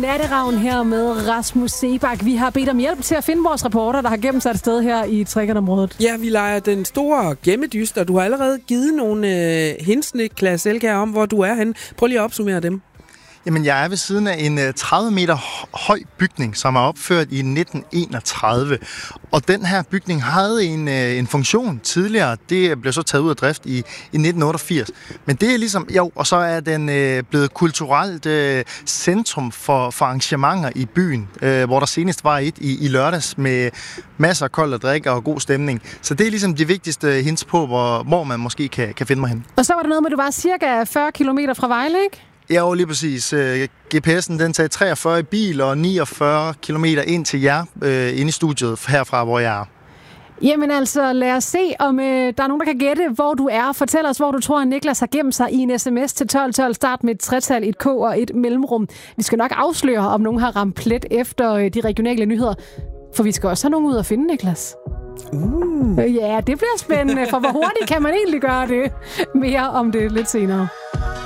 Natteravn her med Rasmus Seebach. Vi har bedt om hjælp til at finde vores reporter, der har gemt sig et sted her i Trekkertområdet. Ja, vi leger den store gemmedyst, og du har allerede givet nogle hints, Niklas Elkjær, om hvor du er henne. Prøv lige at opsummere dem. Jamen, jeg er ved siden af en 30 meter høj bygning, som er opført i 1931. Og den her bygning havde en funktion tidligere. Det blev så taget ud af drift i 1988. Men det er ligesom, og så er den blevet kulturelt centrum for arrangementer i byen, hvor der senest var et i lørdags med masser af koldt at drikke og god stemning. Så det er ligesom de vigtigste hints på, hvor man måske kan finde mig hen. Og så var der noget med, at du var cirka 40 kilometer fra Vejle, ikke? Ja, jo, lige præcis. GPS'en den tager 43 i bil og 49 kilometer ind til jer inde i studiet herfra, hvor jeg er. Jamen altså, lad os se, om der er nogen, der kan gætte, hvor du er. Fortæl os, hvor du tror, at Niklas har gemt sig i en sms til 1212. Start med et tretal, et K og et mellemrum. Vi skal nok afsløre, om nogen har ramt plet efter de regionale nyheder. For vi skal også have nogen ud at finde, Niklas. Ja, det bliver spændende, for hvor hurtigt kan man egentlig gøre det? Mere om det lidt senere.